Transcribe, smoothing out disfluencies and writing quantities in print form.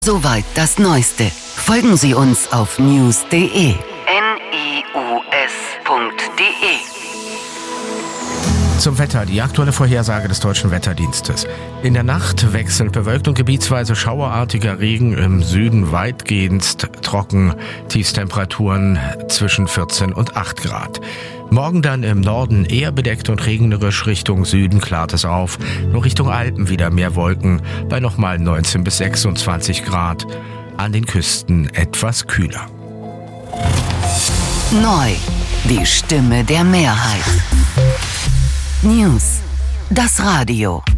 Soweit das Neueste. Folgen Sie uns auf news.de. Zum Wetter, die aktuelle Vorhersage des Deutschen Wetterdienstes. In der Nacht wechselnd bewölkt und gebietsweise schauerartiger Regen, im Süden weitgehend trocken, Tiefstemperaturen zwischen 14 und 8 Grad. Morgen dann im Norden eher bedeckt und regnerisch, Richtung Süden klart es auf. Nur Richtung Alpen wieder mehr Wolken, bei nochmal 19 bis 26 Grad. An den Küsten etwas kühler. Neu, die Stimme der Mehrheit. News, das Radio.